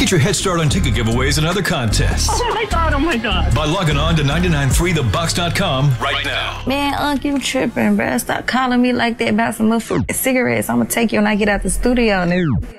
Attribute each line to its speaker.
Speaker 1: Get your head start on ticket giveaways and other contests.
Speaker 2: Oh my God, oh my God.
Speaker 1: By logging on to 993thebox.com right now.
Speaker 3: Man, Unc, you tripping, bruh. Stop calling me like that about some motherfucking cigarettes. I'm gonna take you when I get out the studio, nigga.